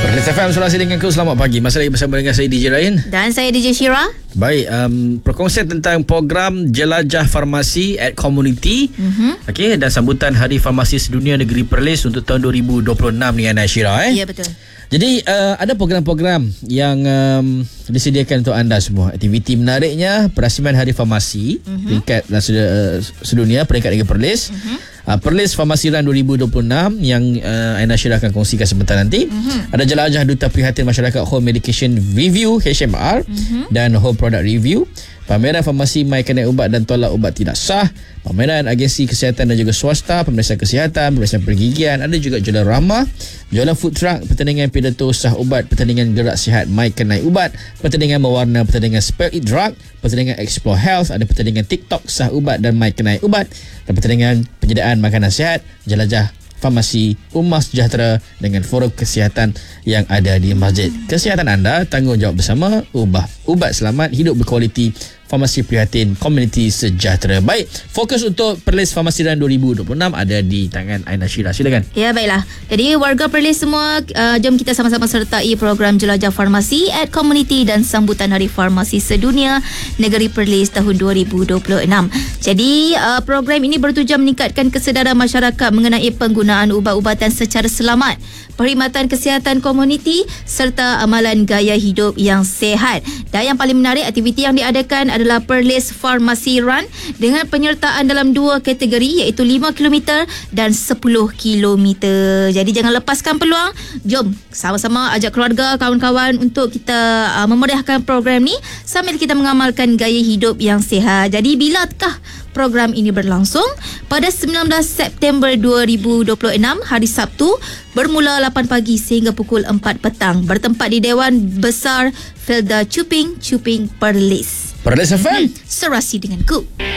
Perlis FM Sulawesi denganku. Selamat pagi. Masih lagi bersama dengan saya DJ Ryan dan saya DJ Shira. Baik, perkongsian tentang program Jelajah Farmasi at Community. Okey, dan sambutan Hari Farmasi Sedunia Negeri Perlis untuk tahun 2026 ni Ana Shira. Ya, betul. Jadi ada program-program yang disediakan untuk anda semua. Aktiviti menariknya Perasiman Hari Farmasi peringkat sedunia, peringkat Negeri Perlis. Perlis Farmasi Run 2026 yang Aina Syirah akan kongsikan sebentar nanti. Ada jelajah Duta Prihatin Masyarakat Home Medication Review HMR dan Home Product Review. Pameran farmasi mai kenai ubat dan tolak ubat tidak sah. Pameran agensi kesihatan dan juga swasta, pemeriksaan kesihatan, pemeriksaan pergigian. Ada juga jualan ramah, jualan food truck, pertandingan pidato sah ubat, pertandingan gerak sihat mai kenai ubat, pertandingan mewarna, pertandingan spell it drug, pertandingan explore health, ada pertandingan TikTok sah ubat dan mai kenai ubat, dan pertandingan penyediaan makanan sihat, jelajah Farmasi Ummah Sejahtera dengan forum kesihatan yang ada di masjid. Kesihatan anda, tanggungjawab bersama. Ubat selamat, hidup berkualiti. Farmasi Prihatin Komuniti Sejahtera. Baik, fokus untuk Perlis Farmasi Run 2026 ada di tangan Aina Syirah. Silakan. Ya, baiklah. Jadi warga Perlis semua, jom kita sama-sama sertai program Jelajah Farmasi at Community dan sambutan Hari Farmasi Sedunia Negeri Perlis tahun 2026. Jadi program ini bertujuan meningkatkan kesedaran masyarakat mengenai penggunaan ubat-ubatan secara selamat, perkhidmatan kesihatan komuniti serta amalan gaya hidup yang sihat. Dan yang paling menarik, aktiviti yang diadakan adalah Perlis Farmasi Run dengan penyertaan dalam dua kategori iaitu 5 km dan 10 km. Jadi jangan lepaskan peluang. Jom sama-sama ajak keluarga, kawan-kawan untuk kita memeriahkan program ni sambil kita mengamalkan gaya hidup yang sihat. Jadi bilakah program ini berlangsung? Pada 19 September 2026 hari Sabtu bermula 8 pagi sehingga pukul 4 petang, bertempat di Dewan Besar Felda Cuping Perlis. Perlis FM Serasi denganku.